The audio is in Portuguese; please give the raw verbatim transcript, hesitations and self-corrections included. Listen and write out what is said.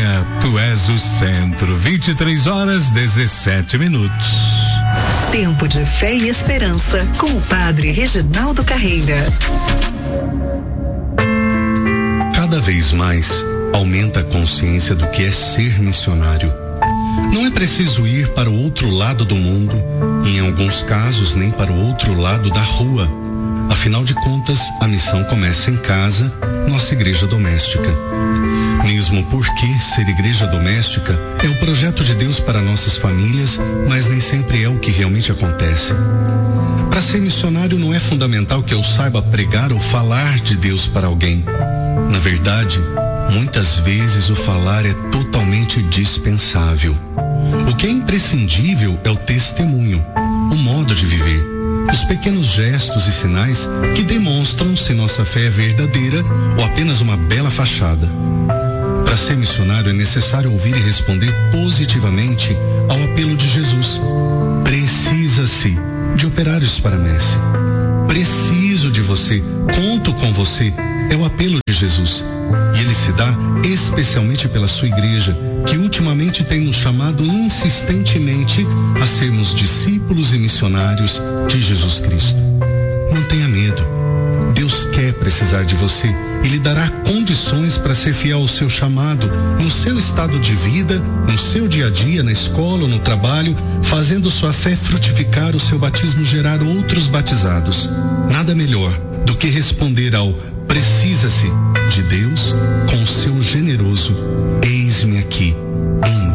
Maria, tu és o centro. vinte e três horas, dezessete minutos. Tempo de fé e esperança com o Padre Reginaldo Carreira. Cada vez mais aumenta a consciência do que é ser missionário. Não é preciso ir para o outro lado do mundo, e em alguns casos nem para o outro lado da rua. Afinal de contas, a missão começa em casa, nossa igreja doméstica. Mesmo porque ser igreja doméstica é o projeto de Deus para nossas famílias, mas nem sempre é o que realmente acontece. Para ser missionário não é fundamental que eu saiba pregar ou falar de Deus para alguém. Na verdade, muitas vezes o falar é totalmente dispensável. O que é imprescindível é o testemunho, o modo de viver, os pequenos gestos e sinais que demonstram se nossa fé é verdadeira ou apenas uma bela fachada. Para ser missionário é necessário ouvir e responder positivamente ao apelo de Jesus. Precisa-se de operários para a messe. Preciso de você, conto com você, é o apelo de Jesus. E ele se dá especialmente pela sua igreja, que ultimamente tem nos chamado insistentemente a sermos discípulos e missionários de Jesus Cristo. Não tenha medo. Deus quer precisar de você e lhe dará condições para ser fiel ao seu chamado, no seu estado de vida, no seu dia a dia, na escola ou no trabalho, fazendo sua fé frutificar, o seu batismo gerar outros batizados. Nada melhor do que responder ao precisa-se de Deus com o seu generoso eis-me aqui,